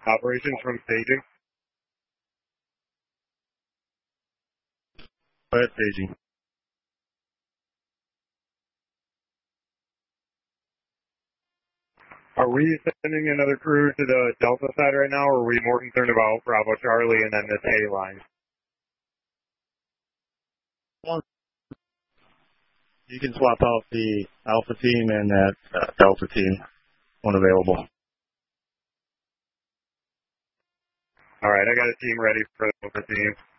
Operations from staging. Go ahead, staging. Are we sending another crew to the Delta side right now, or are we more concerned about Bravo Charlie and then this A line? Well, you can swap out the Alpha team and that Delta team when available. All right, I got a team ready for the Delta team.